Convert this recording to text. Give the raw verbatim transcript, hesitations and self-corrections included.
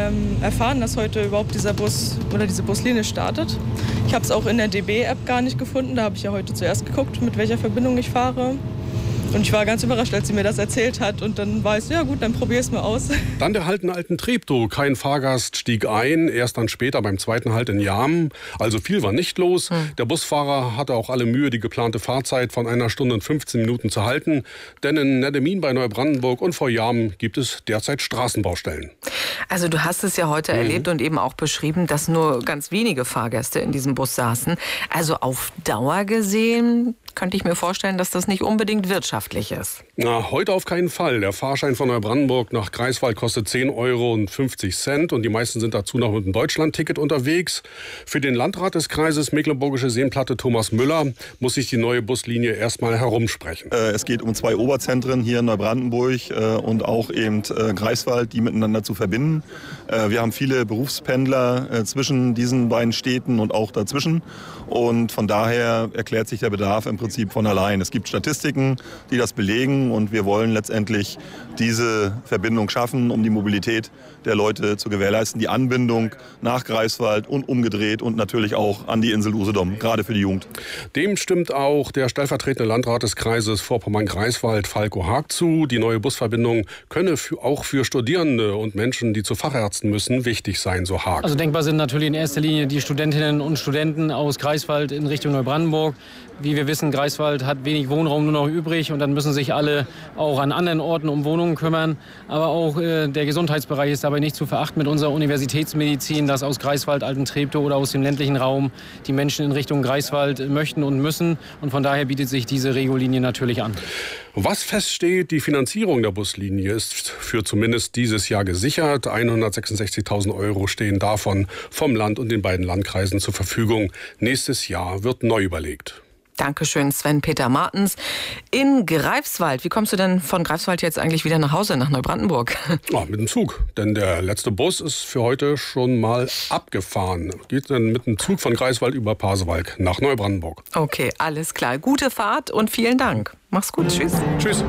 ähm, erfahren, dass heute überhaupt dieser Bus oder diese Buslinie startet. Ich habe es auch in der D B-App gar nicht gefunden. Da habe ich ja heute zuerst geguckt, mit welcher Verbindung ich fahre. Und ich war ganz überrascht, als sie mir das erzählt hat. Und dann war ich so, ja gut, dann probier es mal aus. Dann der Halt in Alten-Treptow. Kein Fahrgast stieg ein, erst dann später beim zweiten Halt in Jarmen. Also viel war nicht los. Hm. Der Busfahrer hatte auch alle Mühe, die geplante Fahrzeit von einer Stunde und fünfzehn Minuten zu halten. Denn in Neddemin bei Neubrandenburg und vor Jarmen gibt es derzeit Straßenbaustellen. Also du hast es ja heute mhm. erlebt und eben auch beschrieben, dass nur ganz wenige Fahrgäste in diesem Bus saßen. Also auf Dauer gesehen könnte ich mir vorstellen, dass das nicht unbedingt wirtschaftlich ist. Na, heute auf keinen Fall. Der Fahrschein von Neubrandenburg nach Greifswald kostet zehn Euro fünfzig und die meisten sind dazu noch mit einem Deutschland-Ticket unterwegs. Für den Landrat des Kreises Mecklenburgische Seenplatte, Thomas Müller, muss sich die neue Buslinie erstmal herumsprechen. Äh, es geht um zwei Oberzentren hier in Neubrandenburg äh, und auch eben äh, Greifswald, die miteinander zu verbinden. Äh, wir haben viele Berufspendler äh, zwischen diesen beiden Städten und auch dazwischen. Und von daher erklärt sich der Bedarf im Prinzip von allein. Es gibt Statistiken, die das belegen und wir wollen letztendlich diese Verbindung schaffen, um die Mobilität der Leute zu gewährleisten, die Anbindung nach Greifswald und umgedreht und natürlich auch an die Insel Usedom, gerade für die Jugend. Dem stimmt auch der stellvertretende Landrat des Kreises Vorpommern-Greifswald, Falco Haag, zu. Die neue Busverbindung könne für, auch für Studierende und Menschen, die zu Fachärzten müssen, wichtig sein, so Haag. Also denkbar sind natürlich in erster Linie die Studentinnen und Studenten aus Greifswald in Richtung Neubrandenburg. Wie wir wissen, Greifswald hat wenig Wohnraum nur noch übrig und dann müssen sich alle auch an anderen Orten um Wohnungen kümmern. Aber auch äh, der Gesundheitsbereich ist dabei nicht zu verachten mit unserer Universitätsmedizin, dass aus Greifswald, Alten-Treptow oder aus dem ländlichen Raum die Menschen in Richtung Greifswald möchten und müssen. Und von daher bietet sich diese Regio-Linie natürlich an. Was feststeht, die Finanzierung der Buslinie ist für zumindest dieses Jahr gesichert. hundertsechsundsechzigtausend Euro stehen davon vom Land und den beiden Landkreisen zur Verfügung. Nächstes Jahr wird neu überlegt. Dankeschön, Sven-Peter Martens. In Greifswald, wie kommst du denn von Greifswald jetzt eigentlich wieder nach Hause, nach Neubrandenburg? Ja, mit dem Zug, denn der letzte Bus ist für heute schon mal abgefahren. Geht dann mit dem Zug von Greifswald über Pasewalk nach Neubrandenburg. Okay, alles klar. Gute Fahrt und vielen Dank. Mach's gut, tschüss. Tschüss.